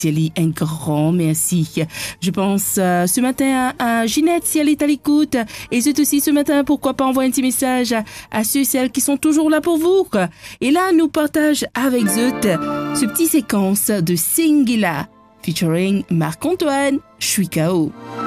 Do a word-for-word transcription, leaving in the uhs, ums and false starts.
Thierry, un grand merci. Je pense euh, ce matin à Ginette, si elle est à l'écoute. Et c'est aussi ce matin, pourquoi pas envoyer un petit message à, à ceux et celles qui sont toujours là pour vous. Et là, nous partage avec Zut ce petit séquence de Singila featuring Marc-Antoine. Je suis K O.